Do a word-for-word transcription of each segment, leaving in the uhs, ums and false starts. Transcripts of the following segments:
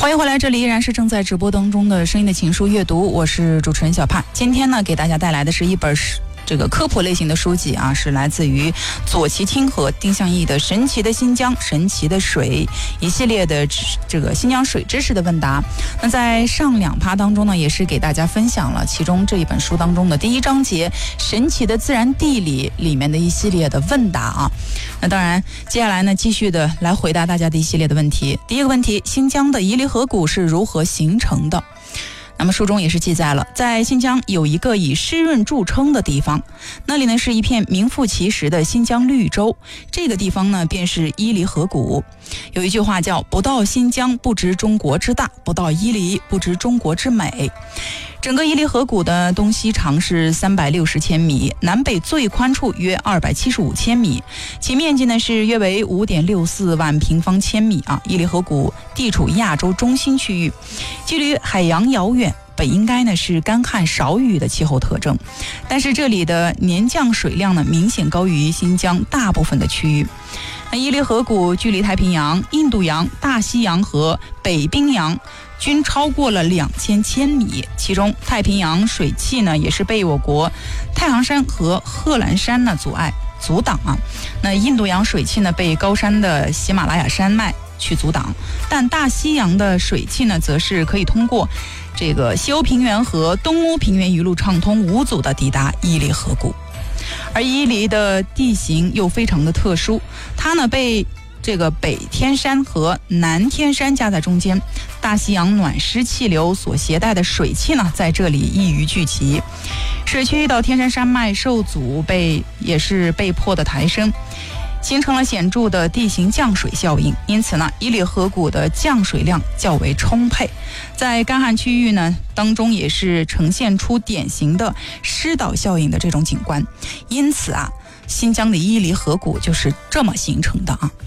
欢迎回来，这里依然是正在直播当中的声音的情书阅读，我是主持人小帕。今天呢，给大家带来的是一本这个科普类型的书籍啊，是来自于左旗清和丁向义的《神奇的新疆，神奇的水》一系列的这个新疆水知识的问答。那在上两趴当中呢，也是给大家分享了其中这一本书当中的第一章节《神奇的自然地理》里面的一系列的问答啊。那当然，接下来呢，继续的来回答大家的一系列的问题。第一个问题，新疆的伊犁河谷是如何形成的？那么书中也是记载了，在新疆有一个以湿润著称的地方，那里呢是一片名副其实的新疆绿洲，这个地方呢便是伊犁河谷。有一句话叫不到新疆不知中国之大，不到伊犁不知中国之美。整个伊犁河谷的东西长是三百六十千米，南北最宽处约二百七十五千米，其面积呢是约为五点六四万平方千米啊。伊犁河谷地处亚洲中心区域，距离海洋遥远，本应该呢是干旱少雨的气候特征，但是这里的年降水量呢明显高于新疆大部分的区域。那伊犁河谷距离太平洋、印度洋、大西洋和北冰洋均超过了两千千米，其中太平洋水汽呢也是被我国太行山和贺兰山呢阻碍阻挡啊。那印度洋水汽呢被高山的喜马拉雅山脉去阻挡，但大西洋的水汽呢则是可以通过这个西欧平原和东欧平原一路畅通无阻的抵达伊犁河谷。而伊犁的地形又非常的特殊，它呢被这个北天山和南天山夹在中间，大西洋暖湿气流所携带的水汽呢在这里易于聚集，水区遇到天山山脉受阻，被也是被迫的抬升，形成了显著的地形降水效应。因此呢，伊犁河谷的降水量较为充沛，在干旱区域呢当中也是呈现出典型的湿岛效应的这种景观。因此啊，新疆的伊犁河谷就是这么形成的啊。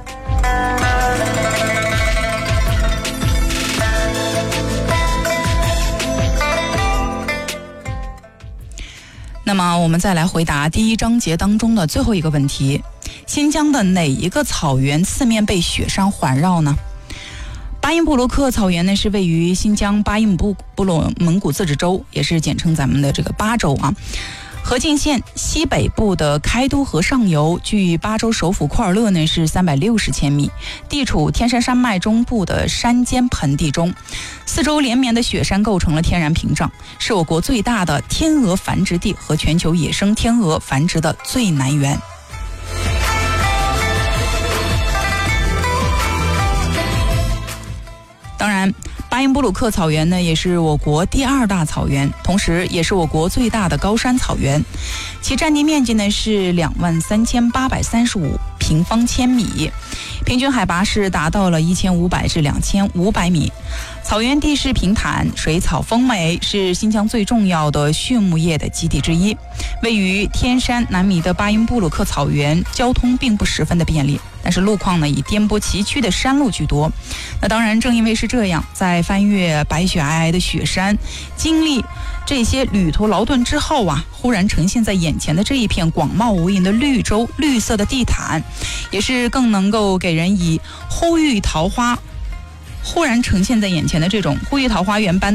那么我们再来回答第一章节当中的最后一个问题，新疆的哪一个草原四面被雪山环绕呢？巴音布鲁克草原呢是位于新疆巴音布布鲁蒙古自治州，也是简称咱们的这个巴州啊。和静县西北部的开都河上游，距巴州首府库尔勒呢是三百六十千米，地处天山山脉中部的山间盆地中，四周连绵的雪山构成了天然屏障，是我国最大的天鹅繁殖地和全球野生天鹅繁殖的最南缘。当然，巴音布鲁克草原呢也是我国第二大草原，同时也是我国最大的高山草原，其占地面积呢是两万三千八百三十五平方千米，平均海拔是达到了一千五百至两千五百米。草原地势平坦，水草丰美，是新疆最重要的畜牧业的基地之一。位于天山南麓的巴音布鲁克草原，交通并不十分的便利，但是路况呢以颠簸崎岖的山路居多。那当然，正因为是这样，在翻越白雪皑皑的雪山，经历这些旅途劳顿之后啊，忽然呈现在眼前的这一片广袤无垠的绿洲，绿色的地毯，也是更能够给人以忽遇桃花忽然呈现在眼前的这种忽遇桃花源般